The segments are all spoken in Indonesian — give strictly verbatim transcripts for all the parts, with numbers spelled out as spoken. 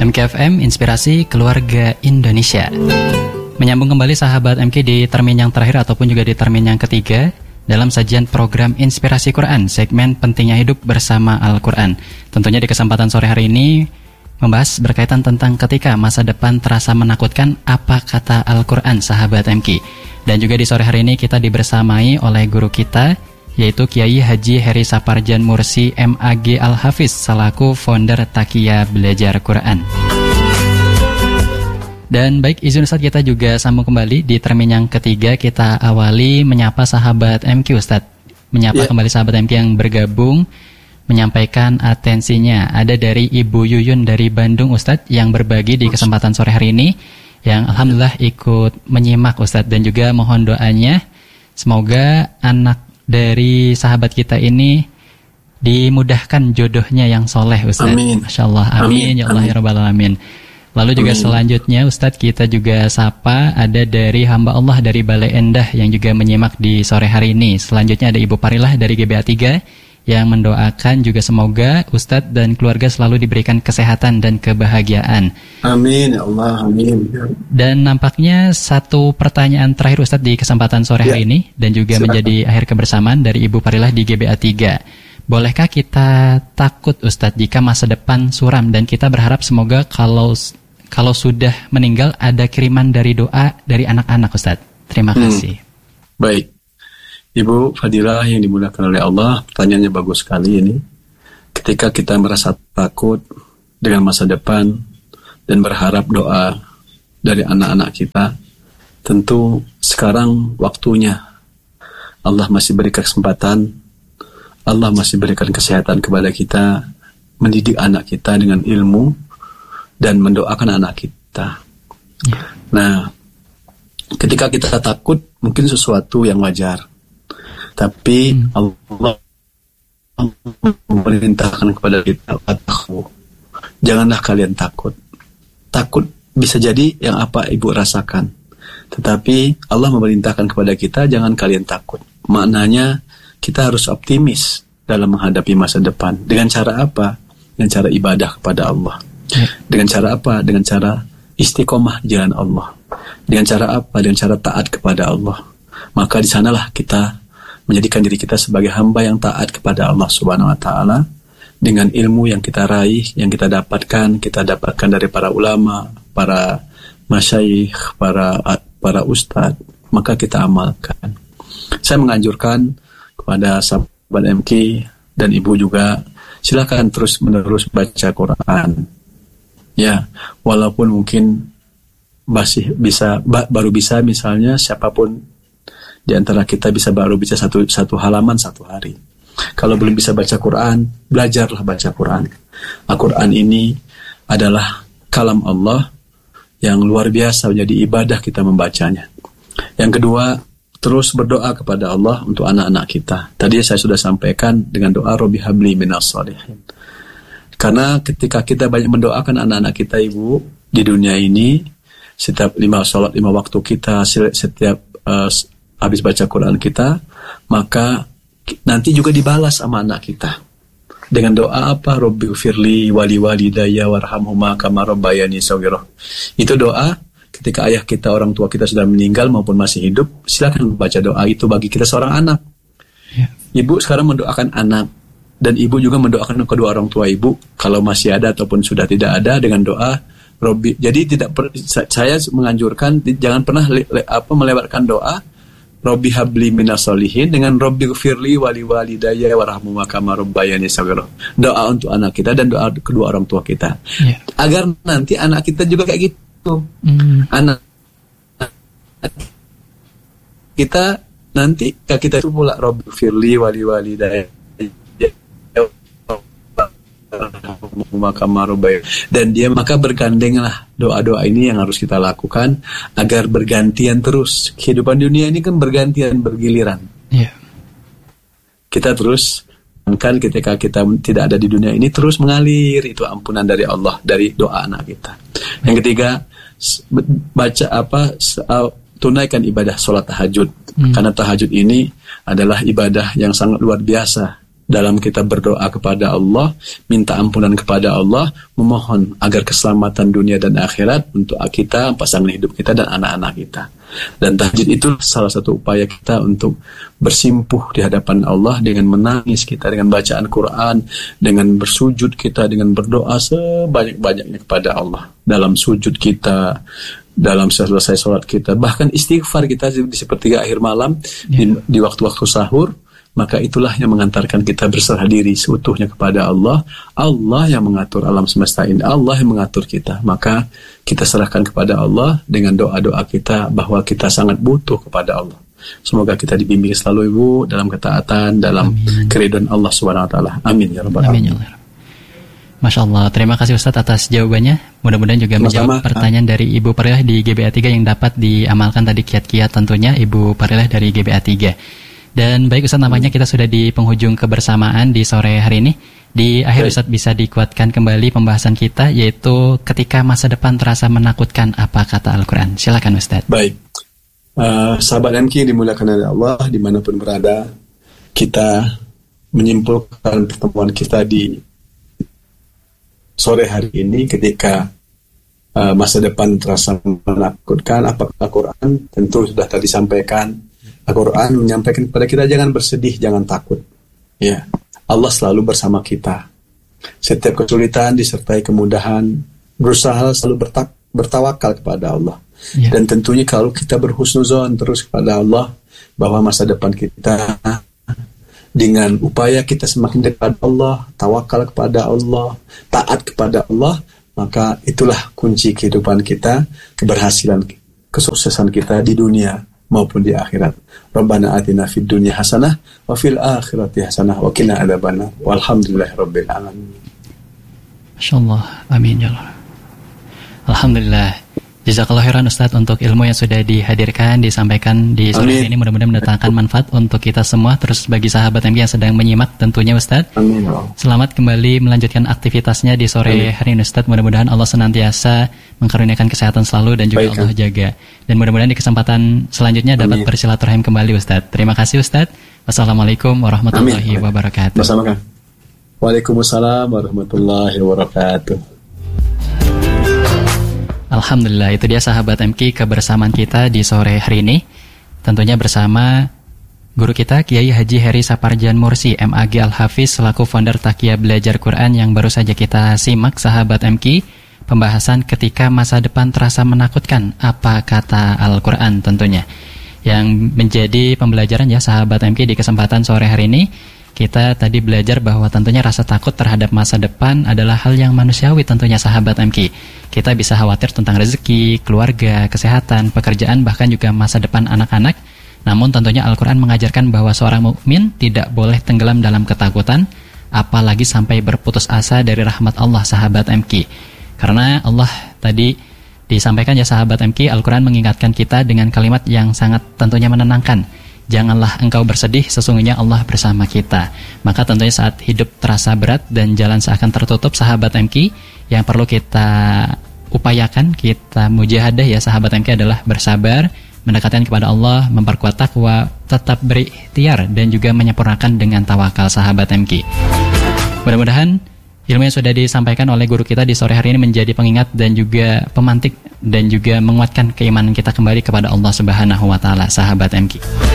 M K F M, Inspirasi Keluarga Indonesia. Menyambung kembali sahabat M K di termin yang terakhir ataupun juga di termin yang ketiga dalam sajian program Inspirasi Quran, segmen Pentingnya Hidup Bersama Al-Quran. Tentunya di kesempatan sore hari ini membahas berkaitan tentang ketika masa depan terasa menakutkan, apa kata Al-Quran, sahabat M K. Dan juga di sore hari ini kita dibersamai oleh guru kita, yaitu Kiai Haji Heri Saparjan Mursi M A G Al-Hafiz selaku founder Takia Belajar Quran. Dan baik, izin Ustadz kita juga sambung kembali di termin yang ketiga. Kita awali menyapa sahabat M Q, Ustadz. Menyapa yeah. kembali sahabat M Q yang bergabung, menyampaikan atensinya. Ada dari Ibu Yuyun dari Bandung, Ustadz, yang berbagi di kesempatan sore hari ini, yang alhamdulillah ikut menyimak, Ustadz, dan juga mohon doanya semoga anak dari sahabat kita ini dimudahkan jodohnya yang soleh, Ustaz. Amin. Masya Allah, amin, amin. Ya Allah, amin. Ya Rabbal Alamin. Lalu juga amin. Selanjutnya Ustaz, kita juga sapa ada dari hamba Allah dari Balai Endah yang juga menyimak di sore hari ini. Selanjutnya ada Ibu Parilah dari G B A tiga yang mendoakan juga semoga Ustadz dan keluarga selalu diberikan kesehatan dan kebahagiaan. Amin, ya Allah, amin. Dan nampaknya satu pertanyaan terakhir Ustadz di kesempatan sore ya. hari ini, dan juga silakan. Menjadi akhir kebersamaan dari Ibu Parilah di G B A tiga. Bolehkah kita takut Ustadz jika masa depan suram, dan kita berharap semoga kalau kalau sudah meninggal ada kiriman dari doa dari anak-anak, Ustadz? Terima kasih. Hmm. Baik. Ibu Fadilah yang dimuliakan oleh Allah, pertanyaannya bagus sekali ini. Ketika kita merasa takut dengan masa depan dan berharap doa dari anak-anak kita, tentu sekarang waktunya. Allah masih berikan kesempatan, Allah masih berikan kesehatan kepada kita, mendidik anak kita dengan ilmu dan mendoakan anak kita. Nah, ketika kita takut mungkin sesuatu yang wajar. Tapi hmm. Allah memerintahkan kepada kita, janganlah kalian takut. Takut bisa jadi yang apa ibu rasakan. Tetapi Allah memerintahkan kepada kita, jangan kalian takut. Maknanya kita harus optimis dalam menghadapi masa depan. Dengan cara apa? Dengan cara ibadah kepada Allah. Dengan cara apa? Dengan cara istiqomah jalan Allah. Dengan cara apa? Dengan cara taat kepada Allah. Maka di sanalah kita menjadikan diri kita sebagai hamba yang taat kepada Allah Subhanahu wa taala dengan ilmu yang kita raih, yang kita dapatkan, kita dapatkan dari para ulama, para masyayikh, para para ustadz, maka kita amalkan. Saya menganjurkan kepada sahabat M K dan ibu juga, silakan terus menerus baca Quran. Ya, walaupun mungkin masih bisa baru bisa misalnya siapapun di antara kita bisa baru baca satu, satu halaman satu hari. Kalau belum bisa baca Quran, belajarlah baca Quran. Al-Quran ini adalah kalam Allah yang luar biasa, menjadi ibadah kita membacanya. Yang kedua, terus berdoa kepada Allah untuk anak-anak kita. Tadi saya sudah sampaikan dengan doa Robbi habli minas sholihin. Karena ketika kita banyak mendoakan anak-anak kita, ibu, di dunia ini, setiap lima sholat, lima waktu kita, setiap uh, habis baca Quran kita, maka nanti juga dibalas sama anak kita dengan doa apa? Robbi ufirli wali walidayya warhamhuma kama rabbayani shaghira. Itu doa ketika ayah kita, orang tua kita sudah meninggal maupun masih hidup, silakan baca doa itu bagi kita seorang anak. Ya. Ibu sekarang mendoakan anak, dan ibu juga mendoakan kedua orang tua ibu kalau masih ada ataupun sudah tidak ada dengan doa Robbi. Jadi tidak per, saya menganjurkan jangan pernah le, le, apa melewatkan doa Robbi habli minas sholihin dengan Robbi ghfirli wali walidayya warhamhuma kama rabbayani shaghira. Doa untuk anak kita dan doa kedua orang tua kita. Yeah. Agar nanti anak kita juga kayak gitu. Mm. Anak kita nanti kita itu pula Robbi ghfirli wali walidayya dan dia maka bergandenglah doa-doa ini yang harus kita lakukan agar bergantian terus. Kehidupan dunia ini kan bergantian, bergiliran. Yeah. Kita terus kan ketika kita tidak ada di dunia ini terus mengalir itu ampunan dari Allah dari doa anak kita. Yang ketiga, baca apa tunaikan ibadah sholat tahajud. Hmm. Karena tahajud ini adalah ibadah yang sangat luar biasa dalam kita berdoa kepada Allah, minta ampunan kepada Allah, memohon agar keselamatan dunia dan akhirat untuk kita, pasangan hidup kita, dan anak-anak kita. Dan tahajud itu salah satu upaya kita untuk bersimpuh di hadapan Allah dengan menangis kita, dengan bacaan Quran, dengan bersujud kita, dengan berdoa sebanyak-banyaknya kepada Allah. Dalam sujud kita, dalam selesai sholat kita, bahkan istighfar kita di sepertiga akhir malam, yeah. di, di waktu-waktu sahur, maka itulah yang mengantarkan kita berserah diri seutuhnya kepada Allah. Allah yang mengatur alam semesta ini, Allah yang mengatur kita. Maka kita serahkan kepada Allah dengan doa-doa kita bahwa kita sangat butuh kepada Allah. Semoga kita dibimbing selalu Ibu dalam ketaatan, dalam keridhaan Allah Subhanahu wa taala. Amin ya rabbal alamin. Masya Allah, terima kasih Ustadz atas jawabannya. Mudah-mudahan juga menjawab pertanyaan dari Ibu Parilah di G B A tiga yang dapat diamalkan tadi kiat-kiat tentunya Ibu Parilah dari G B A tiga. Dan baik Ustadz, namanya kita sudah di penghujung kebersamaan di sore hari ini. Di akhir baik. Ustadz bisa dikuatkan kembali pembahasan kita, yaitu ketika masa depan terasa menakutkan, apa kata Al-Quran? Silakan Ustadz. Baik, uh, sahabat M K dimuliakan oleh Allah dimanapun berada, kita menyimpulkan pertemuan kita di sore hari ini ketika uh, masa depan terasa menakutkan. Apa Al-Quran? Tentu sudah tadi sampaikan. Al-Quran menyampaikan kepada kita jangan bersedih, jangan takut. Ya, Allah selalu bersama kita. Setiap kesulitan disertai kemudahan, berusaha selalu bertak, bertawakal kepada Allah. Ya. Dan tentunya kalau kita berhusnuzon terus kepada Allah, bahwa masa depan kita dengan upaya kita semakin dekat Allah, tawakal kepada Allah, taat kepada Allah, maka itulah kunci kehidupan kita, keberhasilan, kesuksesan kita di dunia maupun di akhirat. Rabbana atina fid dunya hasanah wa fil akhirati hasanah wa qina adzabannar. Walhamdulillahirabbil alamin. Masyaallah. Amin ya Allah. Alhamdulillah. Jazakallahu khairan Ustaz untuk ilmu yang sudah dihadirkan, disampaikan di sore ini. Mudah-mudahan mendatangkan manfaat untuk kita semua. Terus bagi sahabat M K yang sedang menyimak tentunya Ustaz, Amin. Selamat kembali melanjutkan aktivitasnya di sore Amin. hari ini Ustaz. Mudah-mudahan Allah senantiasa mengkaruniakan kesehatan selalu dan juga Baik, Allah jaga. Dan mudah-mudahan di kesempatan selanjutnya Amin. dapat bersilaturahim kembali Ustaz. Terima kasih Ustaz. Wassalamualaikum warahmatullahi Amin. wabarakatuh. Bersama kan. Waalaikumsalam warahmatullahi wabarakatuh. Alhamdulillah, itu dia sahabat M K kebersamaan kita di sore hari ini. Tentunya bersama guru kita Kiai Haji Heri Saparjan Mursi M A G Al-Hafiz selaku founder Taqiyah Belajar Quran yang baru saja kita simak sahabat M K. Pembahasan ketika masa depan terasa menakutkan, apa kata Al-Quran tentunya. Yang menjadi pembelajaran ya sahabat M K di kesempatan sore hari ini. Kita tadi belajar bahwa tentunya rasa takut terhadap masa depan adalah hal yang manusiawi tentunya sahabat M K. Kita bisa khawatir tentang rezeki, keluarga, kesehatan, pekerjaan, bahkan juga masa depan anak-anak. Namun tentunya Al-Quran mengajarkan bahwa seorang mukmin tidak boleh tenggelam dalam ketakutan, apalagi sampai berputus asa dari rahmat Allah sahabat M K. Karena Allah tadi disampaikan ya sahabat M K, Al-Quran mengingatkan kita dengan kalimat yang sangat tentunya menenangkan. Janganlah engkau bersedih, sesungguhnya Allah bersama kita. Maka tentunya saat hidup terasa berat dan jalan seakan tertutup sahabat M K, yang perlu kita upayakan, kita mujahadah ya sahabat M K adalah bersabar, mendekatkan kepada Allah, memperkuat takwa, tetap berikhtiar dan juga menyempurnakan dengan tawakal sahabat M K. Mudah-mudahan ilmu yang sudah disampaikan oleh guru kita di sore hari ini menjadi pengingat dan juga pemantik dan juga menguatkan keimanan kita kembali kepada Allah Subhanahu wa taala sahabat M K.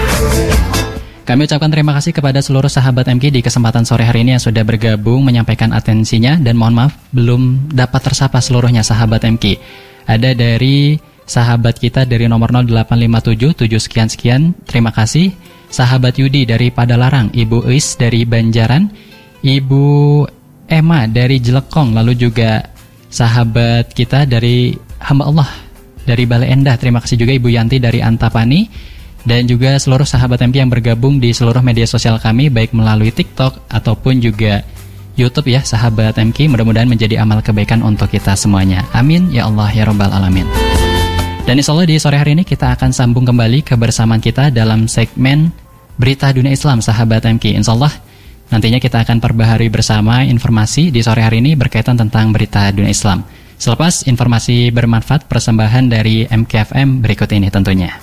Kami ucapkan terima kasih kepada seluruh sahabat M K di kesempatan sore hari ini yang sudah bergabung menyampaikan atensinya, dan mohon maaf belum dapat tersapa seluruhnya sahabat M K. Ada dari sahabat kita dari nomor nol delapan lima tujuh tujuh sekian sekian, terima kasih. Sahabat Yudi dari Padalarang, Ibu Is dari Banjaran, Ibu Emma dari Jelekong, lalu juga sahabat kita dari hamba Allah dari Bale Endah, terima kasih juga Ibu Yanti dari Antapani, dan juga seluruh sahabat M K yang bergabung di seluruh media sosial kami baik melalui TikTok ataupun juga YouTube ya sahabat M K. Mudah-mudahan menjadi amal kebaikan untuk kita semuanya. Amin ya Allah ya Rabbal Alamin. Dan insya Allah di sore hari ini kita akan sambung kembali kebersamaan kita dalam segmen Berita Dunia Islam sahabat M K. Insya Allah nantinya kita akan perbaharui bersama informasi di sore hari ini berkaitan tentang berita dunia Islam. Selepas informasi bermanfaat persembahan dari M K F M berikut ini tentunya.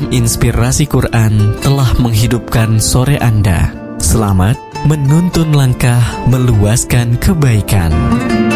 Program Inspirasi Quran telah menghidupkan sore Anda. Selamat menuntun langkah meluaskan kebaikan.